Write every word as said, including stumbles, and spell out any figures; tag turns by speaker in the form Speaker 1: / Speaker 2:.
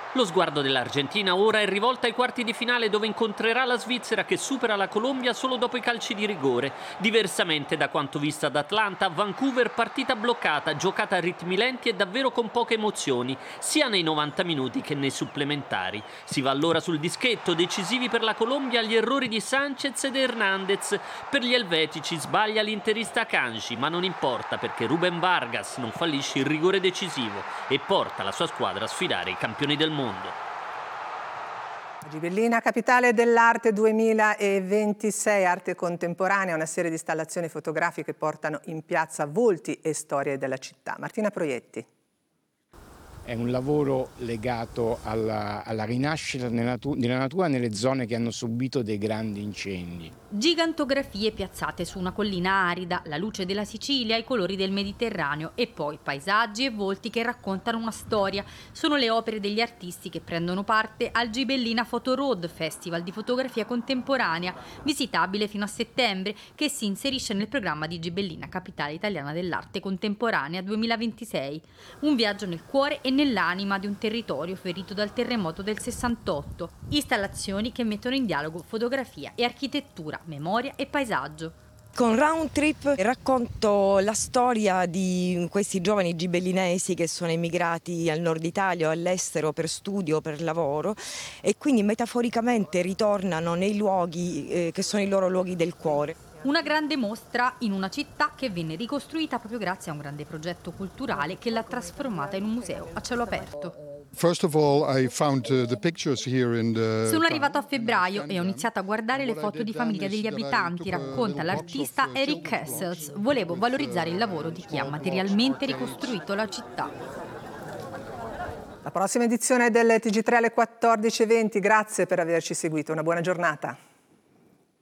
Speaker 1: Lo sguardo dell'Argentina ora è rivolto ai quarti di finale, dove incontrerà la Svizzera, che supera la Colombia solo dopo i calci di rigore. Diversamente da quanto visto ad Atlanta, a Vancouver partita bloccata, giocata a ritmi lenti e davvero con poche emozioni, sia nei novanta minuti che nei supplementari. Si va allora sul dischetto, decisivi per la Colombia gli errori di Sanchez ed Hernandez. Per gli elvetici sbaglia l'interista Akanji, ma non importa, perché Ruben Vargas non fallisce il rigore decisivo e porta la sua squadra a sfidare i campioni del mondo. mondo.
Speaker 2: Gibellina, capitale dell'arte duemilaventisei, arte contemporanea, una serie di installazioni fotografiche portano in piazza volti e storie della città. Martina Proietti.
Speaker 3: È un lavoro legato alla, alla rinascita della natura, della natura nelle zone che hanno subito dei grandi incendi.
Speaker 4: Gigantografie piazzate su una collina arida, la luce della Sicilia, i colori del Mediterraneo e poi paesaggi e volti che raccontano una storia. Sono le opere degli artisti che prendono parte al Gibellina Photo Road, festival di fotografia contemporanea, visitabile fino a settembre, che si inserisce nel programma di Gibellina, capitale italiana dell'arte contemporanea duemilaventisei. Un viaggio nel cuore e nell'anima di un territorio ferito dal terremoto del sessantotto. Installazioni che mettono in dialogo fotografia e architettura, memoria e paesaggio.
Speaker 5: Con Round Trip racconto la storia di questi giovani gibellinesi che sono emigrati al nord Italia o all'estero per studio, per lavoro, e quindi metaforicamente ritornano nei luoghi eh, che sono i loro luoghi del cuore.
Speaker 4: Una grande mostra in una città che venne ricostruita proprio grazie a un grande progetto culturale che l'ha trasformata in un museo a cielo aperto.
Speaker 6: First of all, I found uh, the pictures here in the...
Speaker 4: Sono arrivato a febbraio e ho iniziato a guardare le foto di famiglia degli abitanti, racconta l'artista Eric Kessels. Volevo valorizzare il lavoro di chi ha materialmente ricostruito la città.
Speaker 2: La prossima edizione del T G tre alle quattordici e venti. Grazie per averci seguito. Una buona giornata.